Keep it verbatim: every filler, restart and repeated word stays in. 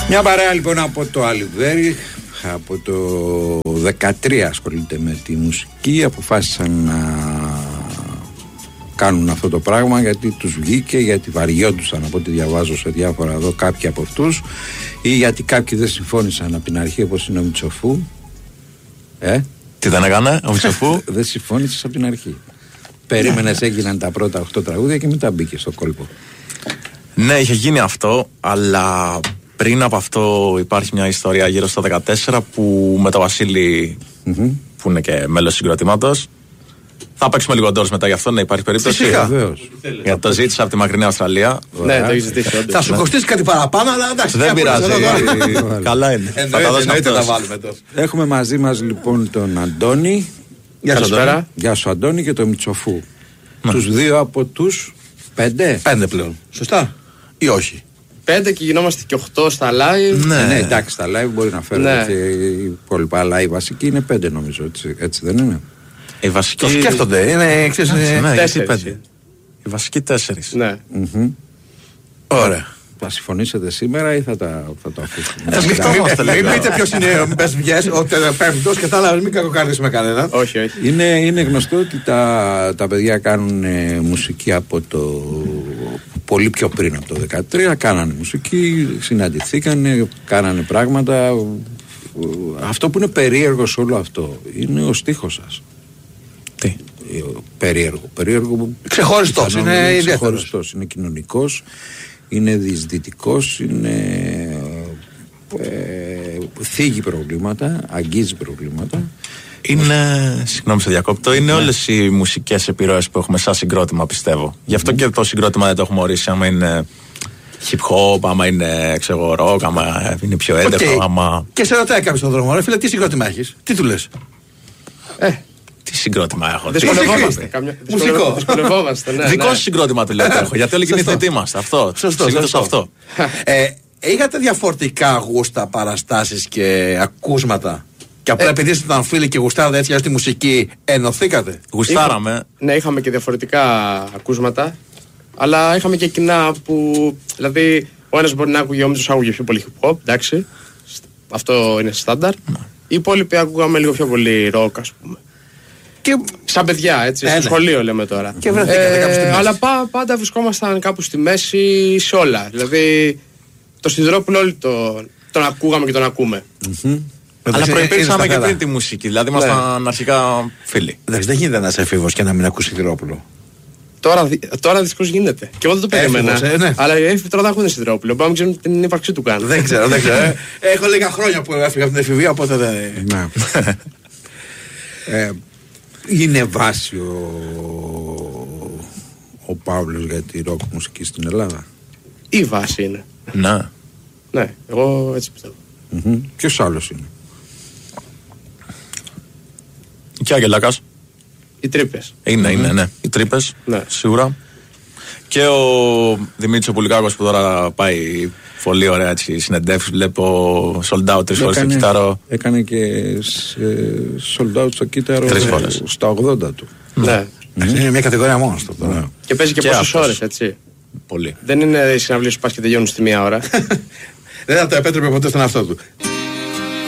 Μια παρέα λοιπόν από το Αλιβέρι, από το δεκατρία ασχολείται με τη μουσική, αποφάσισαν να κάνουν αυτό το πράγμα γιατί τους βγήκε, γιατί βαριόντουσαν από ό,τι διαβάζω σε διάφορα εδώ κάποιοι από αυτούς, ή γιατί κάποιοι δεν συμφώνησαν από την αρχή, όπως είναι ο Μητσοφού. Ε? Τι δεν έκανε ο Μητσοφού? Δεν συμφώνησες από την αρχή. Περίμενες, έγιναν τα πρώτα οκτώ τραγούδια και μετά μπήκε στο κόλπο. Ναι, είχε γίνει αυτό, αλλά πριν από αυτό υπάρχει μια ιστορία γύρω στο δεκατέσσερα που με τον Βασίλη, mm-hmm. που είναι και μέλος συγκροτήματος. Θα παίξουμε λίγο ντόρς μετά γι' αυτό, να υπάρχει περίπτωση. Βεβαίως. Γιατί το ζήτησα από τη μακρινή Αυστραλία. Ναι, το έχεις ζητήσει. Θα σου κοστίσει κάτι παραπάνω, αλλά εντάξει. Δεν πειράζει. Καλά είναι. Θα τα δώσουμε αυτό. Έχουμε μαζί μας λοιπόν τον Αντώνη. Γεια σου, Αντώνη. Γεια σου, Αντώνη, και τον Μητσοφού. Τους δύο από τους πέντε. Πέντε πλέον. Σωστά ή όχι? Πέντε και γινόμαστε και οχτώ στα live. Ναι, ναι, εντάξει, στα live μπορεί να φέρουν ναι. και οι υπόλοιπα, αλλά η βασική είναι πέντε νομίζω, έτσι, έτσι δεν είναι? Η βασική... Το σκέφτονται, είναι ξέρεις, ναι, τέσσερις. πέντε. Η βασική τέσσερις. Ναι. Mm-hmm. Ωραία. Θα συμφωνήσετε σήμερα ή θα, τα, θα το ακούσουμε? Μην πείτε ποιος είναι ο μπες βγες, ο πέμπτος και τα άλλα, μην κακοκάρδισουμε κανέναν. Όχι, όχι. Είναι, είναι γνωστό ότι τα, τα παιδιά κάνουν ε, μουσική από το πολύ πιο πριν από το δεκατρία. Κάνανε μουσική, συναντηθήκανε, κάνανε πράγματα. Αυτό που είναι περίεργο σε όλο αυτό είναι ο στίχος σας. Τι? Περίεργο. Περίεργο. Ξεχωριστός, είναι ιδιαίτερος. Ξεχωριστός, είναι κοινωνικός, είναι διεισδυτικός, είναι ε, θίγει προβλήματα, αγγίζει προβλήματα. Είναι, συγγνώμη σε διακόπτω, είναι ναι. όλες οι μουσικές επιρροές που έχουμε σαν συγκρότημα, πιστεύω. Γι' αυτό mm. και το συγκρότημα δεν το έχουμε ορίσει, άμα είναι hip hop, άμα είναι ξέρω, rock, άμα είναι πιο έντεχο, okay. άμα... Και σε ρωτάει κάποιος στον δρόμο, ρε φίλε, τι συγκρότημα έχεις, τι του λες? Ε, τι συγκρότημα έχω? Δυσκολευόμαστε. Μουσικό. Δυσκολευόμαστε, ναι. Δικό ναι. σου συγκρότημα του λέω έχω, γιατί όλοι κινηθετοί είμαστε. Αυτό. Σωστό, σωστό. αυτό. ε, είχατε διαφορετικά γούστα, παραστάσεις και ακούσματα? Και απλά ε, επειδή ήσασταν φίλοι και γουστάρατε έτσι στη μουσική, ενωθήκατε? Γουστάραμε. Είχα, ναι, είχαμε και διαφορετικά ακούσματα, αλλά είχαμε και κοινά που. Δηλαδή, ο ένας μπορεί να άκουγε, ο άλλος άκουγε πιο πολύ hip hop, εντάξει. Αυτό είναι στάνταρ. Mm. Οι υπόλοιποι ακούγαμε λίγο πιο πολύ rock, ας πούμε. Και σαν παιδιά, έτσι, ε, στο ναι. σχολείο λέμε τώρα. Και βρεθήκατε ε, κάπου στη μέση. Αλλά πά, πάντα βρισκόμασταν κάπου στη μέση σε όλα. Δηλαδή, το Σιδηρόπουλο όλοι τον, τον ακούγαμε και τον ακούμε. Mm-hmm. Αλλά προϋπήρξαμε και πριν τη μουσική, δηλαδή ήμασταν ναι. αρχικά φίλοι. Εντάξει, δεν γίνεται ένας εφήβος και να μην ακούσει Σιδηρόπουλο. Τώρα, τώρα δυστυχώς γίνεται. Και εγώ δεν το περίμενα. Ε, ναι. Αλλά οι έφηβοι τώρα δεν ακούνε Σιδηρόπουλο. Μπορεί να ξέρουν την ύπαρξή του καν. Δεν ξέρω, δεν ξέρω. ε. Έχω λίγα χρόνια που έφυγα από την εφηβεία, οπότε δεν. Ναι. ε, είναι βάση ο, ο Παύλος για τη ροκ μουσική στην Ελλάδα? Η βάση είναι. Ναι. Ναι, εγώ έτσι πιστεύω. Mm-hmm. Ποιος άλλος είναι? Και ο Αγγελάκας. Οι Τρύπες. Είναι, mm-hmm. είναι, ναι. Οι Τρύπες, ναι. σίγουρα. Και ο Δημήτρης ο Πουλικάκος που τώρα πάει πολύ ωραία έτσι συνεντεύξεις. Βλέπω sold out τρεις φορές στο κύτταρο. Έκανε και sold out στο κύτταρο τρεις φορές. Στα ογδόντα του. Ναι. Mm-hmm. Είναι μια κατηγορία μόνο στο τώρα. Ναι. Και παίζει και, και πόσες ώρες, έτσι. Πολύ. Δεν είναι οι συναυλίες που πας και τελειώνουν στη μία ώρα. Δεν θα το επέτρεπε ποτέ στον εαυτό του.